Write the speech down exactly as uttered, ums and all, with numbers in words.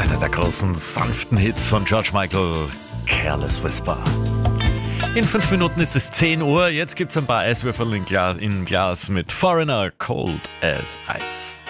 Einer der großen sanften Hits von George Michael, Careless Whisper. In fünf Minuten ist es zehn Uhr. Jetzt gibt es ein paar Eiswürfel im Glas, im Glas mit Foreigner, Cold as Ice.